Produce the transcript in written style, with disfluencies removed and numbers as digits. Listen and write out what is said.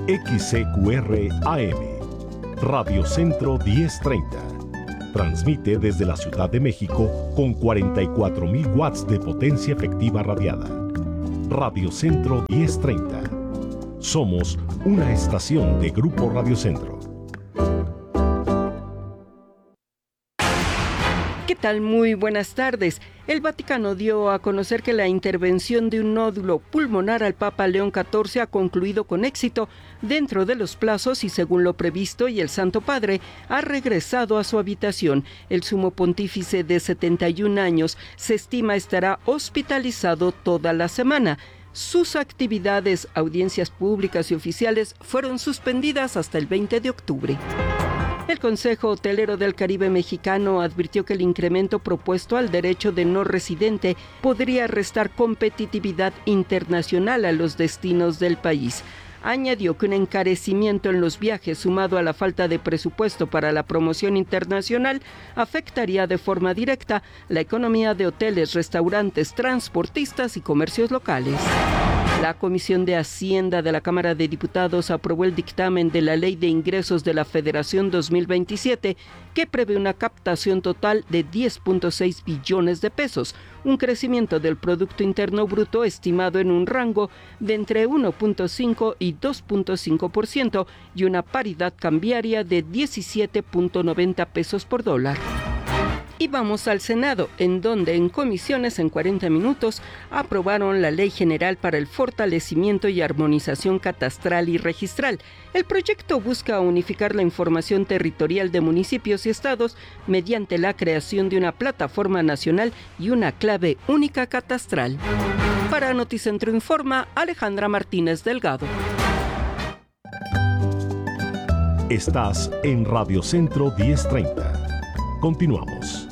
XCQR AM, Radio Centro 1030. Transmite desde la Ciudad de México con 44.000 watts de potencia efectiva radiada. Radio Centro 1030. Somos una estación de Grupo Radio Centro. ¿Qué tal? Muy buenas tardes. El Vaticano dio a conocer que la intervención de un nódulo pulmonar al Papa León XIV ha concluido con éxito dentro de los plazos y según lo previsto, y el Santo Padre ha regresado a su habitación. El sumo pontífice de 71 años se estima estará hospitalizado toda la semana. Sus actividades, audiencias públicas y oficiales fueron suspendidas hasta el 20 de octubre. El Consejo Hotelero del Caribe Mexicano advirtió que el incremento propuesto al derecho de no residente podría restar competitividad internacional a los destinos del país. Añadió que un encarecimiento en los viajes sumado a la falta de presupuesto para la promoción internacional afectaría de forma directa la economía de hoteles, restaurantes, transportistas y comercios locales. La Comisión de Hacienda de la Cámara de Diputados aprobó el dictamen de la Ley de Ingresos de la Federación 2027, que prevé una captación total de 10.6 billones de pesos, un crecimiento del Producto Interno Bruto estimado en un rango de entre 1.5 y 2.5% y una paridad cambiaria de 17.90 pesos por dólar. Y vamos al Senado, en donde en comisiones en 40 minutos aprobaron la Ley General para el Fortalecimiento y Armonización Catastral y Registral. El proyecto busca unificar la información territorial de municipios y estados mediante la creación de una plataforma nacional y una clave única catastral. Para Noticentro Informa, Alejandra Martínez Delgado. Estás en Radio Centro 1030. Continuamos.